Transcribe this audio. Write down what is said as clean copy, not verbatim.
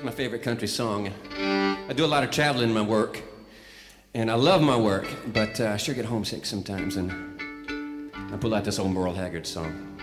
my favorite country song. I do a lot of traveling in my work, and I love my work, but I sure get homesick sometimes, and I pull out this old Merle Haggard song.